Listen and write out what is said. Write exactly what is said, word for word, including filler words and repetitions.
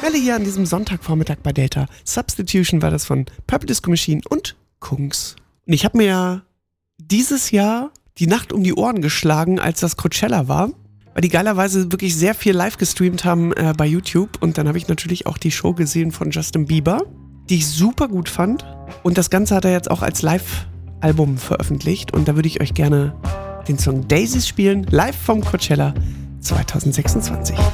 Welle hier an diesem Sonntagvormittag bei Delta. Substitution war das von Purple Disco Machine und Kungs. Und ich habe mir ja dieses Jahr die Nacht um die Ohren geschlagen, als das Coachella war, weil die geilerweise wirklich sehr viel live gestreamt haben äh, bei YouTube. Und dann habe ich natürlich auch die Show gesehen von Justin Bieber, die ich super gut fand. Und das Ganze hat er jetzt auch als Live-Album veröffentlicht. Und da würde ich euch gerne den Song Daisies spielen, live vom Coachella zwanzig sechsundzwanzig.